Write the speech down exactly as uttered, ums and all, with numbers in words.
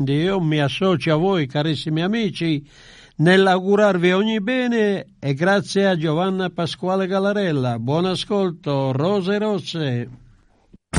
Io mi associo a voi, carissimi amici, nell'augurarvi ogni bene e grazie a Giovanna Pasquale Galarella. Buon ascolto, Rose Rosse.